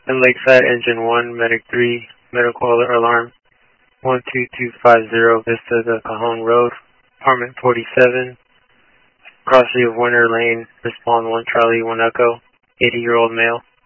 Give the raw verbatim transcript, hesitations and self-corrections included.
And Lakeside Engine one, Medic three, medical alarm one two two five zero, Vista de Cajon Road, apartment forty-seven, crossing of Winter Lane, respond one Charlie, one Echo, eighty year old male.